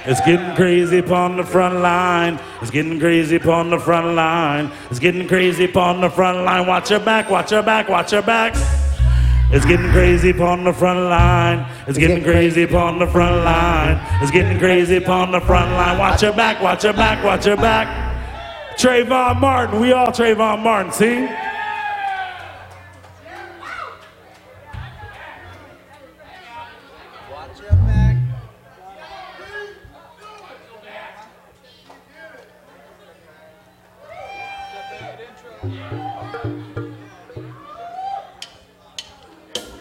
It's getting crazy upon the front line. It's getting crazy upon the front line. It's getting crazy upon the front line. Watch your back, watch your back, watch your back. It's getting crazy upon the front line. It's getting crazy upon the front line. It's getting crazy upon the front line. Watch your back, watch your back, watch your back. Trayvon Martin, we all Trayvon Martin, see? Watch your back. Intro.